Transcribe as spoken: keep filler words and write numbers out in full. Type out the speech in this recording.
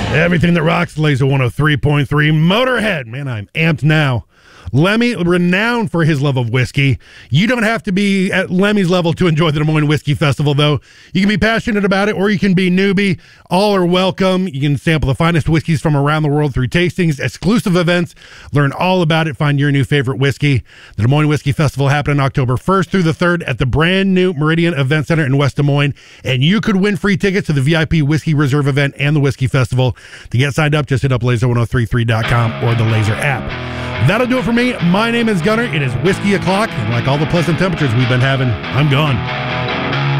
Everything that rocks, Laser one oh three point three. Motorhead. Man, I'm amped now. Lemmy, renowned for his love of whiskey. You don't have to be at Lemmy's level to enjoy the Des Moines Whiskey Festival, though. You can be passionate about it, or you can be newbie. All are welcome. You can sample the finest whiskeys from around the world through tastings, exclusive events, learn all about it, find your new favorite whiskey. The Des Moines Whiskey Festival happening October first through the third at the brand new Meridian Event Center in West Des Moines, and you could win free tickets to the V I P Whiskey Reserve event and the Whiskey Festival. To get signed up, just hit up laser one oh three three dot com or the Laser app. That'll do it for me. My name is Gunner. It is whiskey o'clock, and like all the pleasant temperatures we've been having, I'm gone.